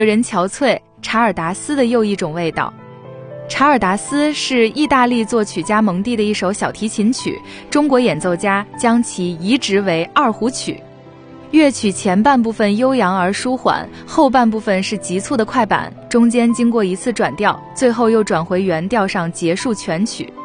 人憔悴，查尔达斯的又一种味道。查尔达斯是意大利作曲家蒙蒂的一首小提琴曲，中国演奏家将其移植为二胡曲。乐曲前半部分悠扬而舒缓，后半部分是急促的快板，中间经过一次转调，最后又转回原调上结束全曲。